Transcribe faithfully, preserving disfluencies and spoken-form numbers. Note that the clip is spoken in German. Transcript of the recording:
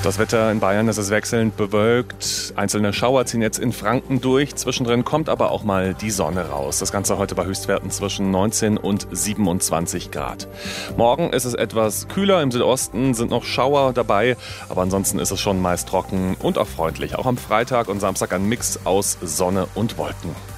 Das Wetter in Bayern, das ist wechselnd bewölkt. Einzelne Schauer ziehen jetzt in Franken durch. Zwischendrin kommt aber auch mal die Sonne raus. Das Ganze heute bei Höchstwerten zwischen neunzehn und siebenundzwanzig Grad. Morgen ist es etwas kühler. Im Südosten sind noch Schauer dabei. Aber ansonsten ist es schon meist trocken und auch freundlich. Auch am Freitag und Samstag ein Mix aus Sonne und Wolken.